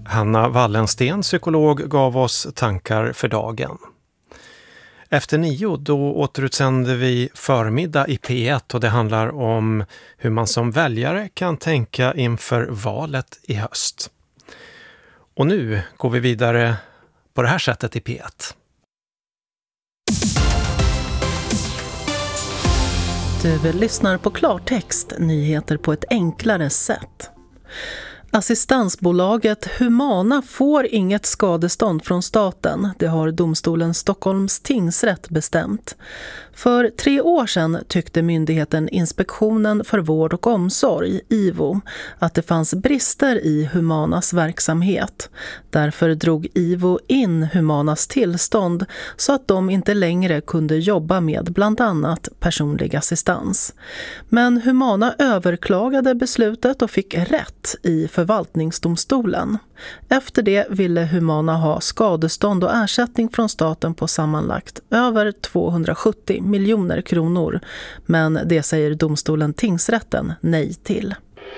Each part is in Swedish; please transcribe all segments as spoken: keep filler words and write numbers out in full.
Hanna Wallensten, psykolog, gav oss tankar för dagen. Efter nio då återutsänder vi förmiddag i P ett och det handlar om hur man som väljare kan tänka inför valet i höst. Och nu går vi vidare på det här sättet i P ett. Du lyssnar på klartext, nyheter på ett enklare sätt. Assistansbolaget Humana får inget skadestånd från staten. Det har domstolen Stockholms tingsrätt bestämt. För tre år sedan tyckte myndigheten Inspektionen för vård och omsorg, I V O, att det fanns brister i Humanas verksamhet. Därför drog I V O in Humanas tillstånd så att de inte längre kunde jobba med bland annat personlig assistans. Men Humana överklagade beslutet och fick rätt i förvaltningsdomstolen. Efter det ville Humana ha skadestånd och ersättning från staten på sammanlagt över tvåhundrasjuttio miljoner kronor. Men det säger domstolen tingsrätten nej till.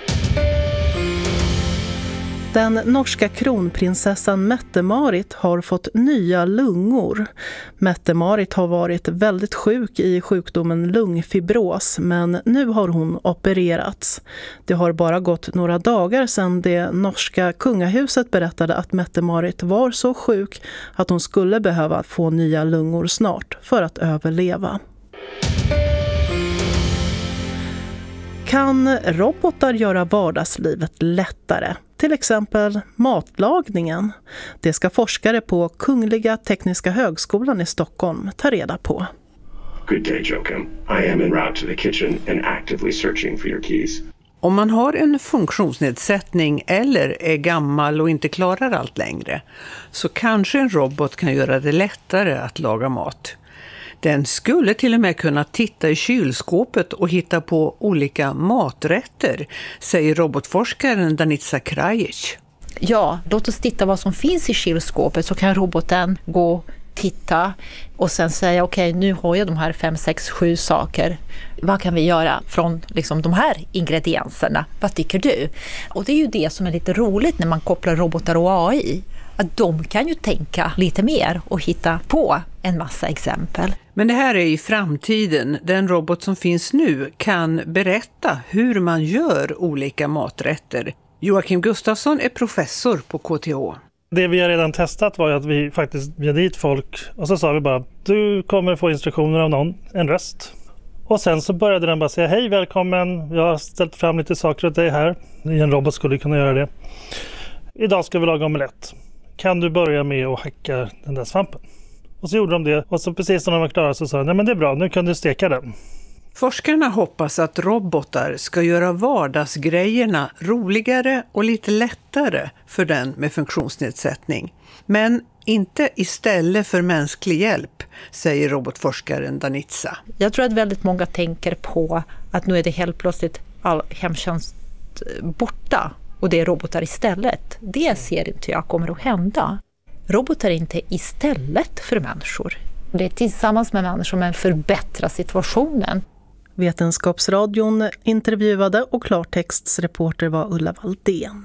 Den norska kronprinsessan Mette-Marit har fått nya lungor. Mette-Marit har varit väldigt sjuk i sjukdomen lungfibros, men nu har hon opererats. Det har bara gått några dagar sedan det norska kungahuset berättade att Mette-Marit var så sjuk att hon skulle behöva få nya lungor snart för att överleva. Kan robotar göra vardagslivet lättare? Till exempel matlagningen. Det ska forskare på Kungliga Tekniska högskolan i Stockholm ta reda på. Good day, Joachim. I am en route to the kitchen and actively searching for your keys. Om man har en funktionsnedsättning eller är gammal och inte klarar allt längre så kanske en robot kan göra det lättare att laga mat. Den skulle till och med kunna titta i kylskåpet och hitta på olika maträtter, säger robotforskaren Danica Krajic. Ja, låt oss titta vad som finns i kylskåpet, så kan roboten gå, titta och sen säga okej, okay, nu har jag de här fem, sex, sju saker. Vad kan vi göra från liksom, de här ingredienserna? Vad tycker du? Och det är ju det som är lite roligt när man kopplar robotar och A I. Att de kan ju tänka lite mer och hitta på en massa exempel. Men det här är i framtiden. Den robot som finns nu kan berätta hur man gör olika maträtter. Joakim Gustafsson är professor på K T H. Det vi har redan testat var att vi faktiskt bjöd dit folk och så sa vi bara, du kommer få instruktioner av någon, en röst. Och sen så började den bara säga, hej välkommen, jag har ställt fram lite saker åt dig här. En robot skulle kunna göra det. Idag ska vi laga omelett. Kan du börja med att hacka den där svampen? Och så gjorde de det. Och så precis när de var klara så sa de, nej men det är bra, nu kan du steka den. Forskarna hoppas att robotar ska göra vardagsgrejerna roligare och lite lättare för den med funktionsnedsättning. Men inte istället för mänsklig hjälp, säger robotforskaren Danica. Jag tror att väldigt många tänker på att nu är det helt plötsligt all hemtjänst borta. Och det är robotar istället. Det ser inte jag kommer att hända. Robotar är inte istället för människor. Det är tillsammans med människor men förbättra situationen. Vetenskapsradion intervjuade och klartextsreporter var Ulla Valdén.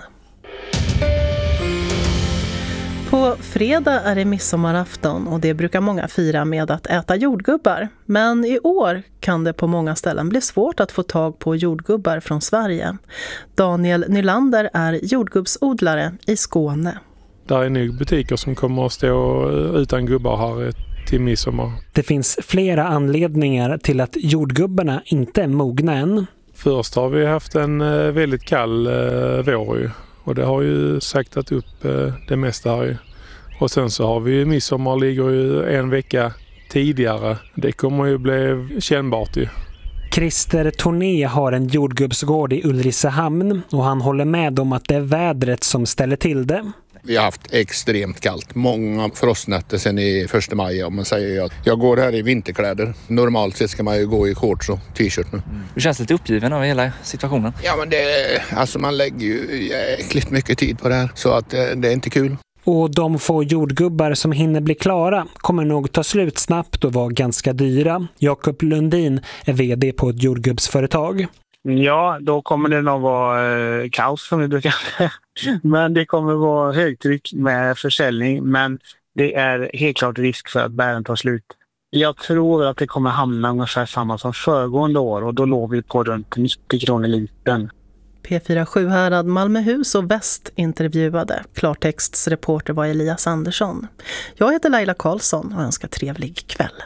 På fredag är det midsommarafton och det brukar många fira med att äta jordgubbar. Men i år kan det på många ställen bli svårt att få tag på jordgubbar från Sverige. Daniel Nylander är jordgubbsodlare i Skåne. Det är nog butiker som kommer att stå utan gubbar här till midsommar. Det finns flera anledningar till att jordgubbarna inte är mogna än. Först har vi haft en väldigt kall vår ju. Och det har ju saktat upp det mesta här ju. Och sen så har vi midsommar ligger ju en vecka tidigare. Det kommer ju bli kännbart ju. Christer Torné har en jordgubbsgård i Ulricehamn och han håller med om att det är vädret som ställer till det. Vi har haft extremt kallt. Många frostnätter sedan i första maj. Om man säger att jag går här i vinterkläder. Normalt sett ska man ju gå i shorts och t-shirt nu. Mm. Du känns lite uppgiven av hela situationen. Ja, men det, alltså man lägger ju jäkligt mycket tid på det här. Så att det, det är inte kul. Och de få jordgubbar som hinner bli klara kommer nog ta slut snabbt och vara ganska dyra. Jakob Lundin är vd på ett jordgubbsföretag. Ja, då kommer det nog vara eh, kaos som vi brukar säga. Men det kommer vara högtryck med försäljning. Men det är helt klart risk för att bären tar slut. Jag tror att det kommer hamna ungefär samma som föregående år. Och då låg vi på runt nittio kronor litern. P fyra Sjuhärad, Malmöhus och Väst intervjuade. Klartexts reporter var Elias Andersson. Jag heter Laila Karlsson och önskar trevlig kväll.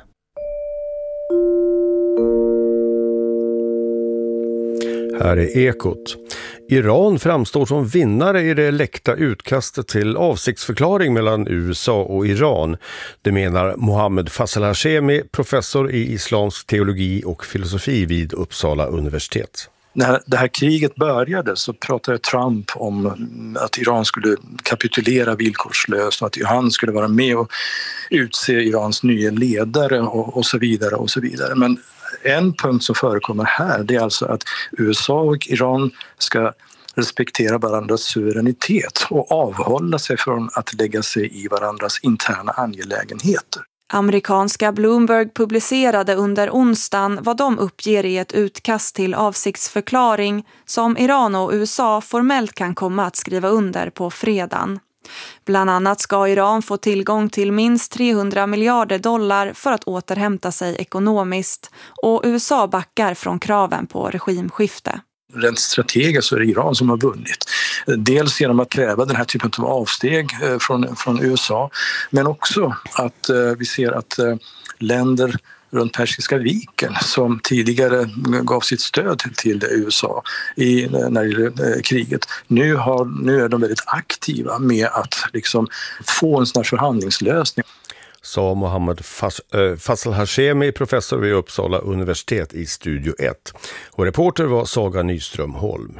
Här är Ekot. Iran framstår som vinnare i det läckta utkastet till avsiktsförklaring mellan U S A och Iran. Det menar Mohammed Faisal Hashemi, professor i islamsk teologi och filosofi vid Uppsala universitet. När det här kriget började så pratade Trump om att Iran skulle kapitulera villkorslöst och att han skulle vara med och utse Irans nya ledare och, och så vidare och så vidare. Men en punkt som förekommer här, det är alltså att U S A och Iran ska respektera varandras suveränitet och avhålla sig från att lägga sig i varandras interna angelägenheter. Amerikanska Bloomberg publicerade under onsdagen vad de uppger i ett utkast till avsiktsförklaring som Iran och U S A formellt kan komma att skriva under på fredagen. Bland annat ska Iran få tillgång till minst trehundra miljarder dollar för att återhämta sig ekonomiskt och U S A backar från kraven på regimskifte. Rent strategiskt så är det Iran som har vunnit. Dels genom att kräva den här typen av avsteg från, från U S A, men också att eh, vi ser att eh, länder runt Persiska viken som tidigare gav sitt stöd till U S A i, när det gäller kriget. Nu, har, nu är de väldigt aktiva med att liksom få en sån här förhandlingslösning. Sa Mohammed Faisal Hashemi, professor vid Uppsala universitet i Studio ett. Och reporter var Saga Nyström Holm.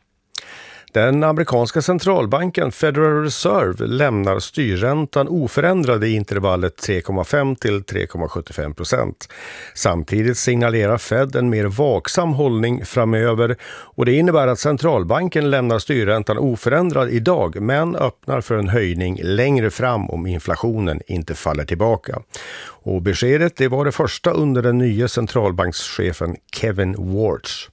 Den amerikanska centralbanken Federal Reserve lämnar styrräntan oförändrad i intervallet tre komma fem till tre komma sjuttiofem procent. Samtidigt signalerar Fed en mer vaksam hållning framöver och det innebär att centralbanken lämnar styrräntan oförändrad idag men öppnar för en höjning längre fram om inflationen inte faller tillbaka. Och beskedet det var det första under den nya centralbankschefen Kevin Warsh.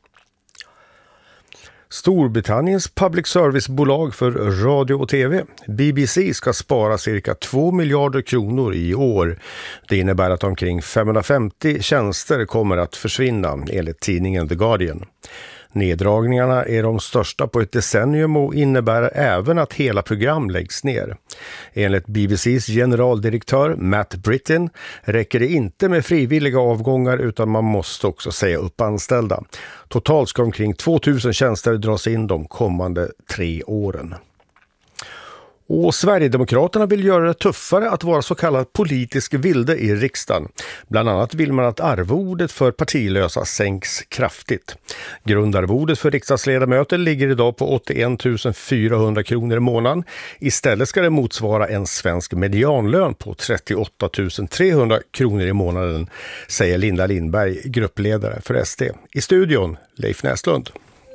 Storbritanniens public service-bolag för radio och tv, B B C, ska spara cirka två miljarder kronor i år. Det innebär att omkring femhundrafemtio tjänster kommer att försvinna, enligt tidningen The Guardian. Neddragningarna är de största på ett decennium och innebär även att hela program läggs ner. Enligt B B C:s generaldirektör Matt Brittin räcker det inte med frivilliga avgångar utan man måste också säga upp anställda. Totalt ska omkring tvåtusen tjänster dras in de kommande tre åren. Och Sverigedemokraterna vill göra det tuffare att vara så kallad politisk vilde i riksdagen. Bland annat vill man att arvodet för partilösa sänks kraftigt. Grundarvodet för riksdagsledamöter ligger idag på åttioen tusen fyrahundra kronor i månaden. Istället ska det motsvara en svensk medianlön på trettioåtta tusen trehundra kronor i månaden, säger Linda Lindberg, gruppledare för S D. I studion, Leif Näslund.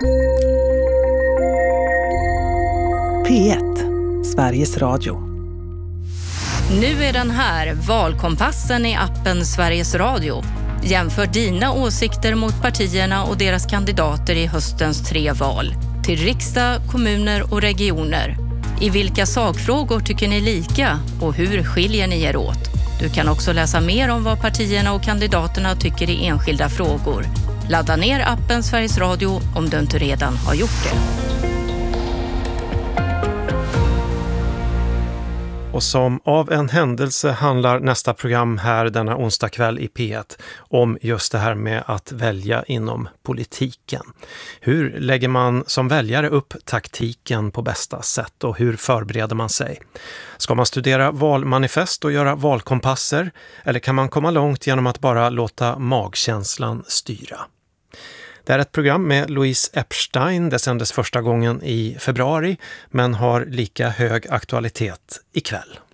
P ett. Sveriges Radio. Nu är den här, valkompassen i appen Sveriges Radio. Jämför dina åsikter mot partierna och deras kandidater i höstens tre val. Till riksdag, kommuner och regioner. I vilka sakfrågor tycker ni lika och hur skiljer ni er åt? Du kan också läsa mer om vad partierna och kandidaterna tycker i enskilda frågor. Ladda ner appen Sveriges Radio om du inte redan har gjort det. Och som av en händelse handlar nästa program här denna onsdag kväll i P ett om just det här med att välja inom politiken. Hur lägger man som väljare upp taktiken på bästa sätt och hur förbereder man sig? Ska man studera valmanifest och göra valkompasser eller kan man komma långt genom att bara låta magkänslan styra? Det är ett program med Louise Epstein. Det sändes första gången i februari men har lika hög aktualitet ikväll.